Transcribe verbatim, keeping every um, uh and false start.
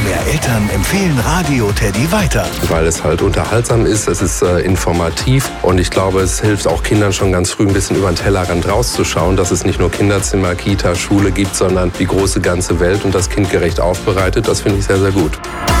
mehr Eltern empfehlen Radio Teddy weiter. Weil es halt unterhaltsam ist, es ist äh, informativ und ich glaube, es hilft auch Kindern schon ganz früh ein bisschen über den Tellerrand rauszuschauen, dass es nicht nur Kinderzimmer, Kita, Schule gibt, sondern die große ganze Welt und das kindgerecht aufbereitet. Das finde ich sehr, sehr gut.